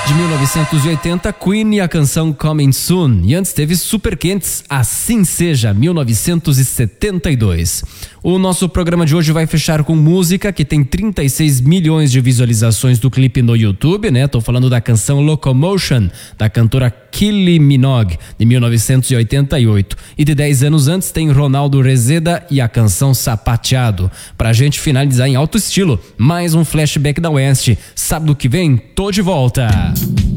De 1980, Queen e a canção Coming Soon. E antes teve Super Quentes, Assim Seja, 1972. O nosso programa de hoje vai fechar com música que tem 36 milhões de visualizações do clipe no YouTube, né? Tô falando da canção Locomotion, da cantora Kylie Minogue, de 1988. E de 10 anos antes tem Ronaldo Rezeda e a canção Sapateado. Pra gente finalizar em alto estilo, mais um flashback da Oeste. Sábado que vem, tô de volta.